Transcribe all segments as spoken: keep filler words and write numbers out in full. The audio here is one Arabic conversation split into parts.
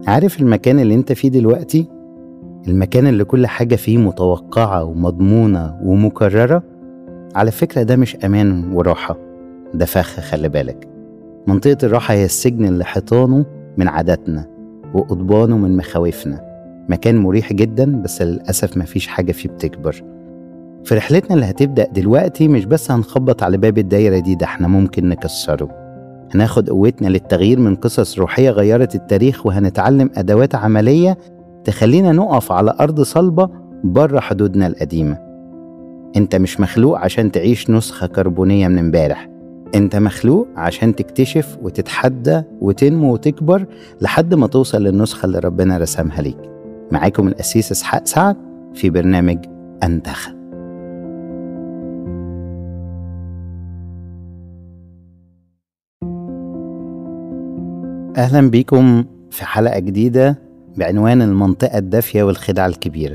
عارف المكان اللي انت فيه دلوقتي؟ المكان اللي كل حاجة فيه متوقعة ومضمونة ومكررة. على فكرة ده مش أمان وراحة، ده فخ. خلي بالك، منطقة الراحة هي السجن اللي حيطانه من عاداتنا وقضبانه من مخاوفنا. مكان مريح جدا بس للأسف مفيش حاجة فيه بتكبر. في رحلتنا اللي هتبدأ دلوقتي مش بس هنخبط على باب الدايرة دي، ده احنا ممكن نكسره. هناخد قوتنا للتغيير من قصص روحية غيرت التاريخ، وهنتعلم أدوات عملية تخلينا نقف على أرض صلبة بره حدودنا القديمة. انت مش مخلوق عشان تعيش نسخة كربونية من امبارح، انت مخلوق عشان تكتشف وتتحدى وتنمو وتكبر لحد ما توصل للنسخة اللي ربنا رسمها ليك. معاكم القسيس إسحاق سعد في برنامج أنتخ. أهلا بيكم في حلقة جديدة بعنوان المنطقة الدافية والخدعة الكبيرة.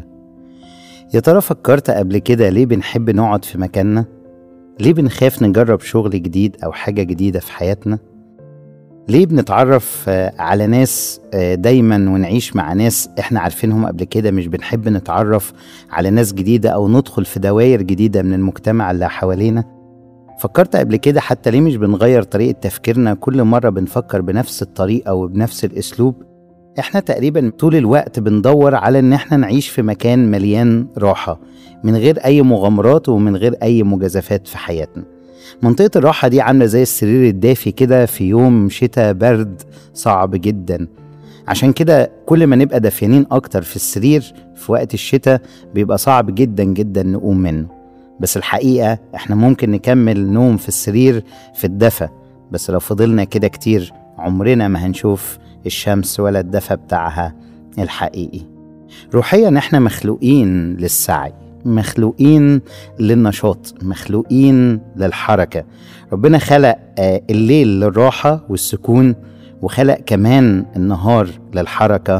يا ترى فكرت قبل كده ليه بنحب نقعد في مكاننا؟ ليه بنخاف نجرب شغل جديد أو حاجة جديدة في حياتنا؟ ليه بنتعرف على ناس دايما ونعيش مع ناس احنا عارفينهم قبل كده؟ مش بنحب نتعرف على ناس جديدة أو ندخل في دوائر جديدة من المجتمع اللي حوالينا؟ فكرت قبل كده حتى ليه مش بنغير طريقة تفكيرنا كل مرة بنفكر بنفس الطريقة وبنفس الأسلوب؟ احنا تقريبا طول الوقت بندور على ان احنا نعيش في مكان مليان راحة من غير اي مغامرات ومن غير اي مجازفات في حياتنا. منطقة الراحة دي عاملة زي السرير الدافي كده في يوم شتاء برد صعب جدا. عشان كده كل ما نبقى دافيانين اكتر في السرير في وقت الشتاء بيبقى صعب جدا جدا نقوم منه. بس الحقيقة احنا ممكن نكمل نوم في السرير في الدفا، بس لو فضلنا كده كتير عمرنا ما هنشوف الشمس ولا الدفا بتاعها الحقيقي. روحيا احنا مخلوقين للسعي، مخلوقين للنشاط، مخلوقين للحركة. ربنا خلق الليل للراحة والسكون، وخلق كمان النهار للحركة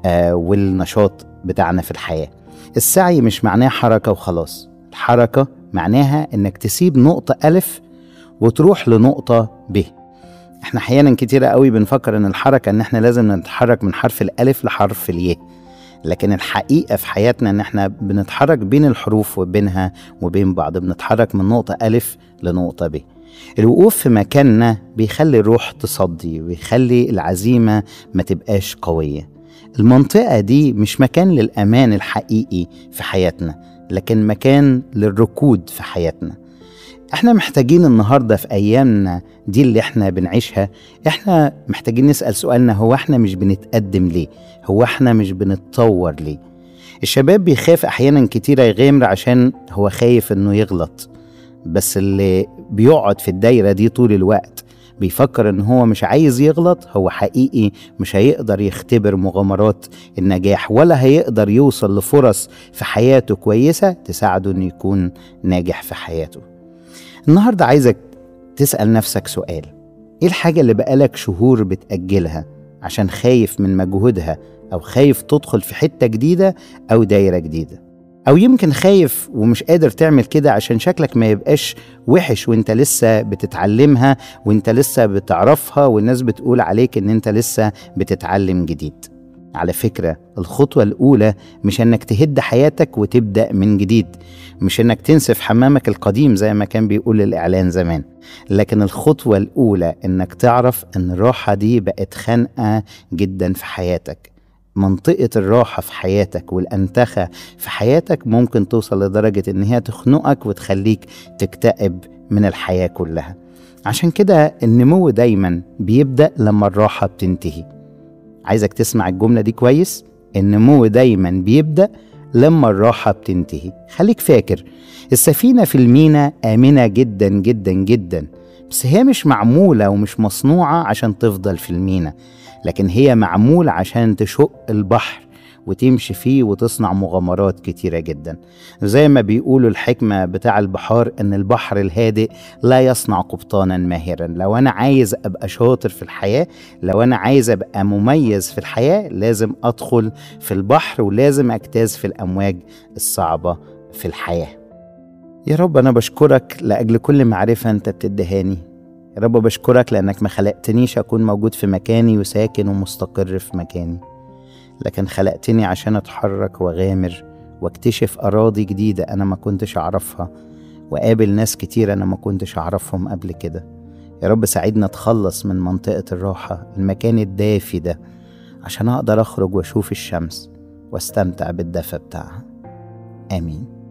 والنشاط بتاعنا في الحياة. السعي مش معناه حركة وخلاص، الحركة معناها انك تسيب نقطة ألف وتروح لنقطة ب. احنا احيانا كتيرة قوي بنفكر ان الحركة ان احنا لازم نتحرك من حرف الألف لحرف الياء، لكن الحقيقة في حياتنا ان احنا بنتحرك بين الحروف وبينها وبين بعض، بنتحرك من نقطة ألف لنقطة ب. الوقوف في مكاننا بيخلي الروح تصدي ويخلي العزيمة ما تبقاش قوية. المنطقة دي مش مكان للأمان الحقيقي في حياتنا، لكن مكان للركود في حياتنا. احنا محتاجين النهاردة في أيامنا دي اللي احنا بنعيشها، احنا محتاجين نسأل سؤالنا: هو احنا مش بنتقدم ليه؟ هو احنا مش بنتطور ليه؟ الشباب بيخاف أحيانا كتيرة يغامر عشان هو خايف انه يغلط، بس اللي بيقعد في الدايرة دي طول الوقت بيفكر ان هو مش عايز يغلط، هو حقيقي مش هيقدر يختبر مغامرات النجاح ولا هيقدر يوصل لفرص في حياته كويسة تساعده انه يكون ناجح في حياته. النهاردة عايزك تسأل نفسك سؤال: ايه الحاجة اللي بقالك شهور بتأجلها عشان خايف من مجهودها، او خايف تدخل في حتة جديدة او دايرة جديدة؟ أو يمكن خايف ومش قادر تعمل كده عشان شكلك ما يبقاش وحش وانت لسه بتتعلمها وانت لسه بتعرفها والناس بتقول عليك ان انت لسه بتتعلم جديد. على فكرة الخطوة الأولى مش انك تهد حياتك وتبدأ من جديد، مش انك تنسف حمامك القديم زي ما كان بيقول الإعلان زمان، لكن الخطوة الأولى انك تعرف ان الراحة دي بقت خانقة جدا في حياتك. منطقة الراحة في حياتك والأنتخة في حياتك ممكن توصل لدرجة إن هي تخنقك وتخليك تكتئب من الحياة كلها. عشان كده النمو دايما بيبدأ لما الراحة بتنتهي. عايزك تسمع الجملة دي كويس: النمو دايما بيبدأ لما الراحة بتنتهي. خليك فاكر، السفينة في الميناء آمنة جدا جدا جدا، بس هي مش معمولة ومش مصنوعة عشان تفضل في الميناء، لكن هي معمول عشان تشق البحر وتمشي فيه وتصنع مغامرات كتيرة جدا. زي ما بيقولوا الحكمة بتاع البحار ان البحر الهادئ لا يصنع قبطانا ماهرا. لو انا عايز ابقى شاطر في الحياة، لو انا عايز ابقى مميز في الحياة، لازم ادخل في البحر ولازم اجتاز في الامواج الصعبة في الحياة. يا رب انا بشكرك لاجل كل معرفة انت بتدهاني. يا رب بشكرك لانك ما خلقتنيش اكون موجود في مكاني وساكن ومستقر في مكاني. لكن خلقتني عشان أتحرك وأغامر واكتشف أراضي جديدة أنا ما كنتش أعرفها، وقابل ناس كتير أنا ما كنتش أعرفهم قبل كده. يا رب ساعدنا أتخلص من منطقة الراحة، المكان الدافي ده، عشان أقدر أخرج وأشوف الشمس واستمتع بالدفى بتاعها. آمين.